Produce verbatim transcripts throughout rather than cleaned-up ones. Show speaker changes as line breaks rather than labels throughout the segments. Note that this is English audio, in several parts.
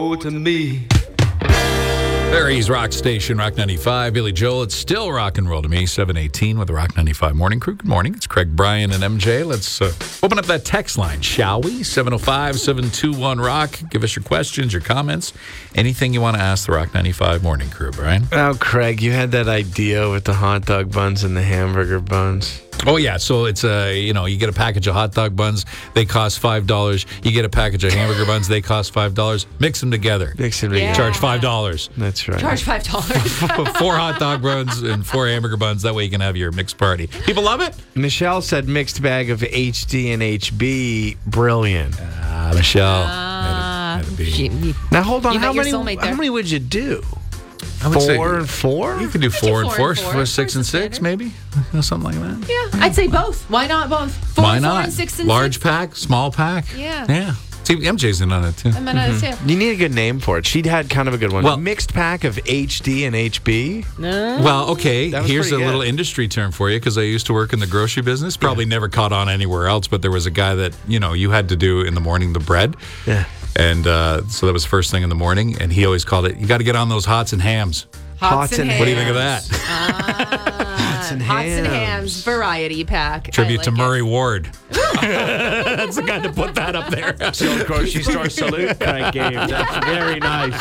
to me.
Barry's Rock Station, Rock ninety-five. Billy Joel, it's still rock and roll to me. seven eighteen with the Rock ninety-five Morning Crew. Good morning. It's Craig, Brian, and M J. Let's uh, open up that text line, shall we? seven oh five, seven two one, rock. Give us your questions, your comments, anything you want to ask the Rock ninety-five Morning Crew, Brian.
Oh, Craig, you had that idea with the hot dog buns and the hamburger buns.
Oh, yeah. So it's, uh, you know, you get a package of hot dog buns. They cost five dollars. You get a package of hamburger buns. They cost five dollars. Mix them together.
Mix them
Yeah.
together.
Charge five dollars.
That's right.
Charge five dollars.
Four hot dog buns and four hamburger buns. That way you can have your mixed party. People love it.
Michelle said mixed bag of H D and H B. Brilliant.
Ah, Michelle.
Uh,
Had to- had to be.
she-
Now, hold on.
You
How
met your
many,
soulmate
how
there.
many would you do?
I would say-
Four and four?
You could do four and
four
four,
and four.
four, six
Four's
and
the
six,
standard.
maybe, You know, something like that.
Yeah, I'd say both. Why not both? Four,
Why
four
not?
and six and
Large
six.
pack, small pack.
Yeah.
Yeah. See, M J's in on it too.
I'm gonna say
You need a good name for it. She'd had kind of a good one.
Well-
mixed pack of H D and H B.
no.
Well, okay,
That was
here's a
pretty
little
good.
industry term for you because I used to work in the grocery business. Probably never caught on anywhere else, but there was a guy that, you know, you had to do in the morning the bread.
Yeah.
And uh, so that was first thing in the morning. And he always called it, you got to get on those hots and hams.
Hots and
What do you think of that?
Hots
and
Hots and
hams.
hams variety pack.
Tribute
I
to
like
Murray Ward. That's the guy that put that up there.
So grocery store salute Craig gave. That's very nice.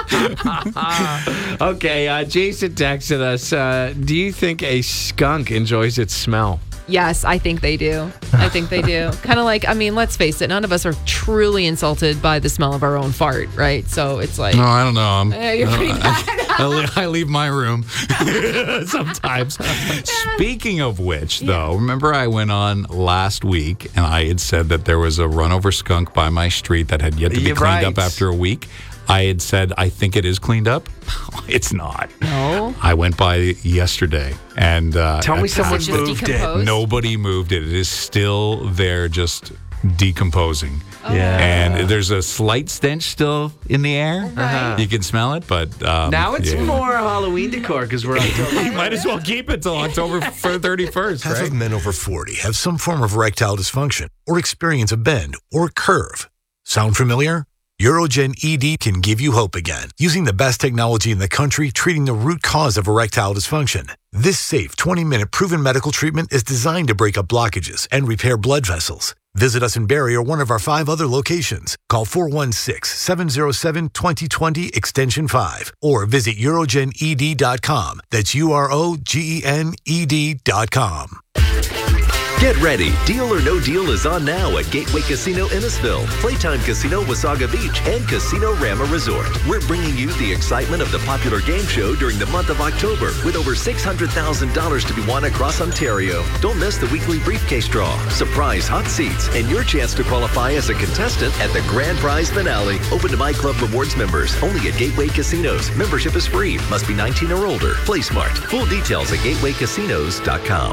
okay, uh, Jason texted us. Uh, do you think a skunk enjoys its smell?
Yes, I think they do. I think they do. Kind of like, I mean, let's face it, none of us are truly insulted by the smell of our own fart, right? So it's like,
No, I don't know. I'm,
Eh, you're pretty bad.
I, le- I leave my room sometimes. Speaking of which, though, remember I went on last week and I had said that there was a runover skunk by my street that had yet to be
You're
cleaned
right.
up after a week. I had said, I think it is cleaned up. It's not.
no.
I went by yesterday and uh,
Tell me someone
Is it just
moved it.
decomposed?
nobody moved it. It is still there, just decomposing.
Yeah.
And there's a slight stench still in the air.
Right.
You can smell it, but um,
Now it's
yeah.
more Halloween decor because we're October.
You might as well keep it till October thirty-first,
Half
right?
of men over forty have some form of erectile dysfunction or experience a bend or curve. Sound familiar? Urogen E D can give you hope again, using the best technology in the country treating the root cause of erectile dysfunction. This safe twenty-minute proven medical treatment is designed to break up blockages and repair blood vessels. Visit us in Barrie or one of our five other locations. Call four one six, seven zero seven, two zero two zero extension five or visit urogen e d dot com. That's U R O G E N E D dot com.
Get ready. Deal or No Deal is on now at Gateway Casino Innisfil, Playtime Casino Wasaga Beach, and Casino Rama Resort. We're bringing you the excitement of the popular game show during the month of October with over six hundred thousand dollars to be won across Ontario. Don't miss the weekly briefcase draw, surprise hot seats, and your chance to qualify as a contestant at the grand prize finale. Open to My Club Rewards members only at Gateway Casinos. Membership is free. Must be nineteen or older. Play smart. Full details at gateway casinos dot com.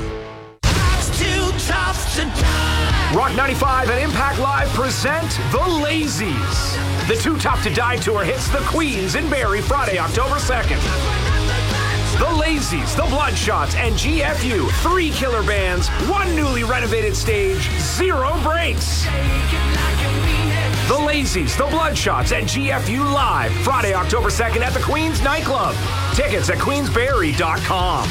Rock ninety-five and Impact Live present The Lazies. The Too Tough to Die tour hits the Queens in Barrie Friday, October second. The Lazies, The Bloodshots, and G F U. Three killer bands, one newly renovated stage, zero breaks. The Lazies, The Bloodshots, and G F U live Friday, October second at the Queens Nightclub. Tickets at queensberry dot com.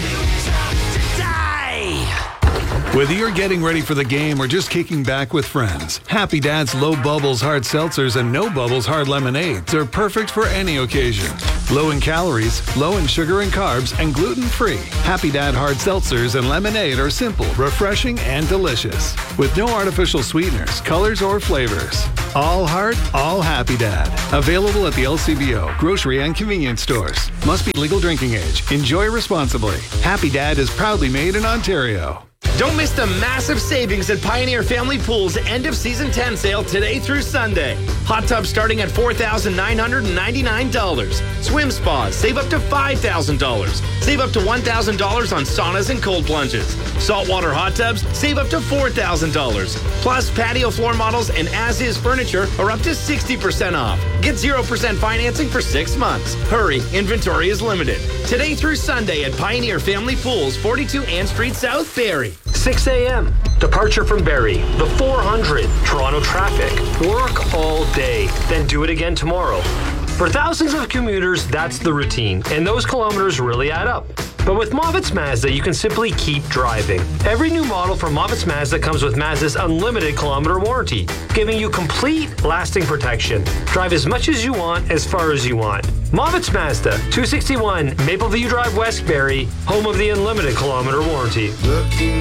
Whether you're getting ready for the game or just kicking back with friends, Happy Dad's Low Bubbles Hard Seltzers and No Bubbles Hard Lemonades are perfect for any occasion. Low in calories, low in sugar and carbs, and gluten-free. Happy Dad Hard Seltzers and Lemonade are simple, refreshing, and delicious. With no artificial sweeteners, colors, or flavors. All heart, all Happy Dad. Available at the L C B O, grocery, and convenience stores. Must be legal drinking age. Enjoy responsibly. Happy Dad is proudly made in Ontario.
Don't miss the massive savings at Pioneer Family Pool's end of season ten sale today through Sunday. Hot tubs starting at four thousand nine hundred ninety-nine dollars. Swim spas save up to five thousand dollars. Save up to one thousand dollars on saunas and cold plunges. Saltwater hot tubs save up to four thousand dollars. Plus patio floor models and as-is furniture are up to sixty percent off. Get zero percent financing for six months. Hurry, inventory is limited. Today through Sunday at Pioneer Family Pools, forty-two Ann Street South, Barrie.
six a.m. Departure from Barrie. The four hundred. Toronto traffic. Work all day. Then do it again tomorrow. For thousands of commuters, that's the routine. And those kilometers really add up. But with Moffitt's Mazda, you can simply keep driving. Every new model from Moffitt's Mazda comes with Mazda's unlimited kilometer warranty, giving you complete, lasting protection. Drive as much as you want, as far as you want. Moffitt's Mazda, two sixty-one Mapleview Drive, Westbury, home of the unlimited kilometer warranty.
Looking